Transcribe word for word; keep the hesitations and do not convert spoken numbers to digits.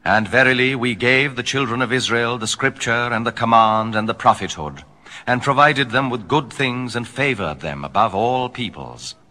And verily we gave the children of Israel the scripture and the command and the prophethood, and provided them with good things and favored them above all peoples.